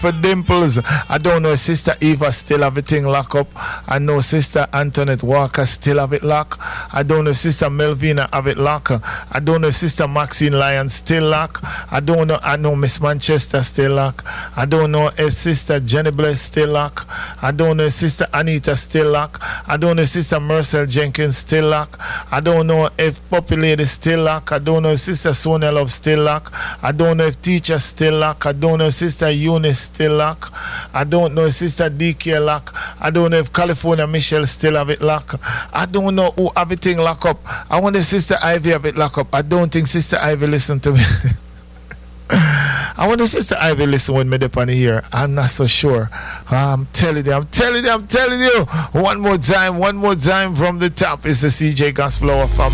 for Dimples. I don't know if Sister Eva still have everything locked up. I know Sister Antoinette Walker still have it locked. I don't know if Sister Melvina have it locked. I don't know if Sister Maxine Lyons still locked. I don't know. I know Miss Manchester still locked. I don't know if Sister Jenny Bless still locked. I don't know if Sister Anita still locked. I don't know if Sister Marcel Jenkins still locked. I don't know if Puppy Lady still locked. I don't know if Sister Sonia Love still locked. I don't know if Teacher still locked. I don't know if Sister Eunice still lock. I don't know if Sister DK lock. I don't know if California Michelle still have it lock. I don't know who everything lock up. I wonder if Sister Ivy have it lock up. I don't think Sister Ivy listen to me. I wonder if Sister Ivy listen when me depend here. I'm not so sure. I'm telling you. One more time from the top. It's the CJ Gospel Hour family.